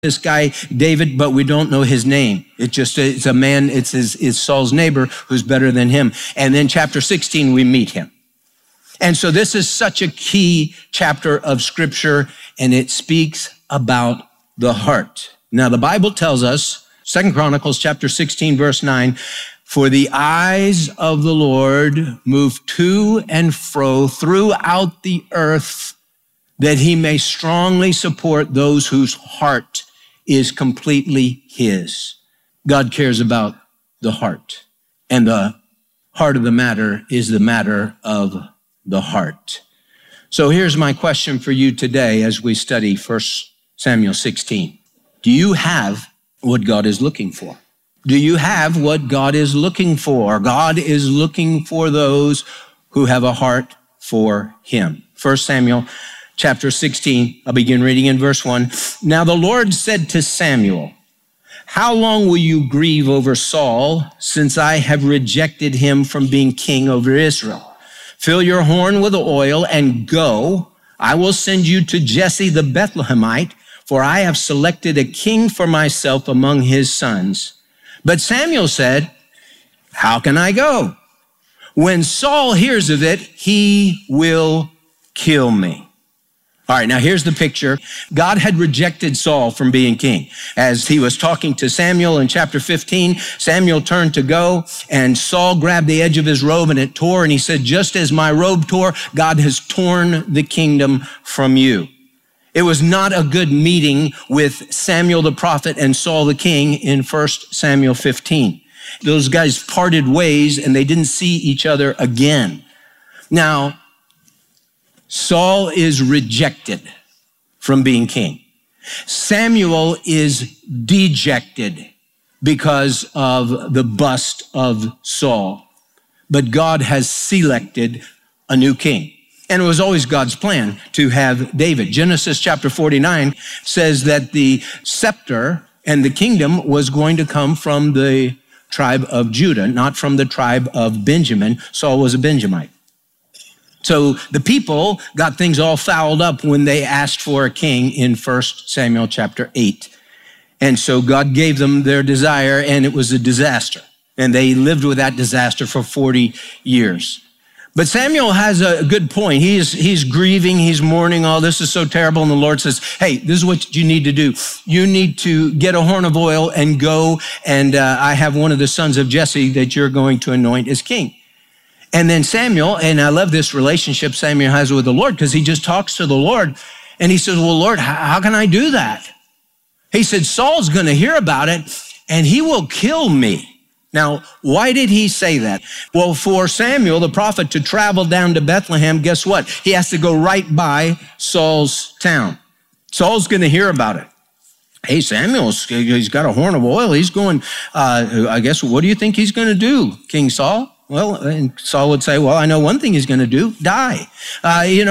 this guy, David, but we don't know his name. It's a man, it's Saul's neighbor who's better than him. And then chapter 16, we meet him. And so this is such a key chapter of scripture, and it speaks about the heart. Now, the Bible tells us, 2 Chronicles chapter 16, verse 9, for the eyes of the Lord move to and fro throughout the earth, that he may strongly support those whose heart is completely his. God cares about the heart, and the heart of the matter is the matter of the heart. So here's my question for you today as we study 1 Samuel 16. Do you have what God is looking for? Do you have what God is looking for? God is looking for those who have a heart for him. 1 Samuel chapter 16, I'll begin reading in verse 1. Now the Lord said to Samuel, how long will you grieve over Saul, since I have rejected him from being king over Israel? Fill your horn with oil and go. I will send you to Jesse the Bethlehemite, for I have selected a king for myself among his sons. But Samuel said, how can I go? When Saul hears of it, he will kill me. All right, now here's the picture. God had rejected Saul from being king. As he was talking to Samuel in chapter 15, Samuel turned to go, and Saul grabbed the edge of his robe and it tore, and he said, just as my robe tore, God has torn the kingdom from you. It was not a good meeting with Samuel the prophet and Saul the king in 1 Samuel 15. Those guys parted ways and they didn't see each other again. Now, Saul is rejected from being king. Samuel is dejected because of the bust of Saul. But God has selected a new king. And it was always God's plan to have David. Genesis chapter 49 says that the scepter and the kingdom was going to come from the tribe of Judah, not from the tribe of Benjamin. Saul was a Benjamite. So the people got things all fouled up when they asked for a king in 1 Samuel chapter 8. And so God gave them their desire, and it was a disaster. And they lived with that disaster for 40 years. But Samuel has a good point. He's grieving, he's mourning, oh, this is so terrible. And the Lord says, hey, this is what you need to do. You need to get a horn of oil and go, and I have one of the sons of Jesse that you're going to anoint as king. And then Samuel, and I love this relationship Samuel has with the Lord, because he just talks to the Lord, and he says, well, Lord, how can I do that? He said, Saul's going to hear about it, and he will kill me. Now, why did he say that? Well, for Samuel, the prophet, to travel down to Bethlehem, guess what? He has to go right by Saul's town. Saul's going to hear about it. Hey, Samuel, he's got a horn of oil. He's going, I guess, what do you think he's going to do, King Saul? Well, and Saul would say, well, I know one thing he's going to do, die. You're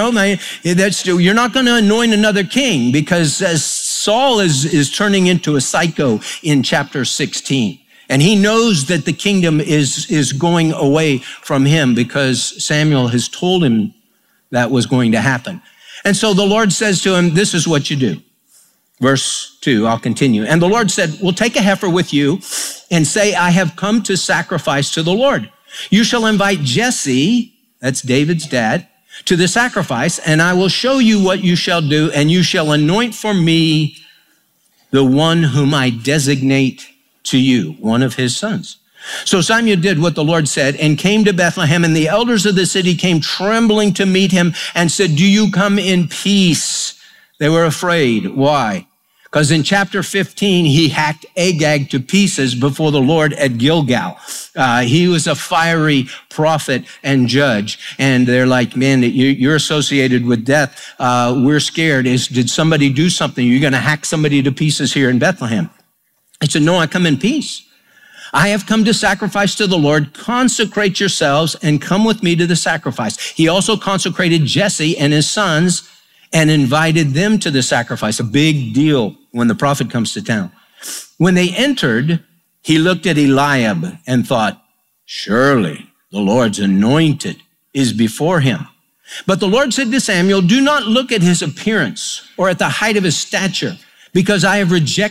not going to anoint another king, because Saul is turning into a psycho in chapter 16. And he knows that the kingdom is going away from him, because Samuel has told him that was going to happen. And so the Lord says to him, this is what you do. Verse 2, I'll continue. And the Lord said, well, take a heifer with you and say, I have come to sacrifice to the Lord. You shall invite Jesse, that's David's dad, to the sacrifice, and I will show you what you shall do, and you shall anoint for me the one whom I designate to you, one of his sons. So Samuel did what the Lord said and came to Bethlehem, and the elders of the city came trembling to meet him and said, do you come in peace? They were afraid. Why? Because in chapter 15, he hacked Agag to pieces before the Lord at Gilgal. He was a fiery prophet and judge. And they're like, man, you're associated with death. We're scared. Did somebody do something? You're going to hack somebody to pieces here in Bethlehem. He said, no, I come in peace. I have come to sacrifice to the Lord. Consecrate yourselves and come with me to the sacrifice. He also consecrated Jesse and his sons and invited them to the sacrifice. A big deal when the prophet comes to town. When they entered, he looked at Eliab and thought, surely the Lord's anointed is before him. But the Lord said to Samuel, do not look at his appearance or at the height of his stature, because I have rejected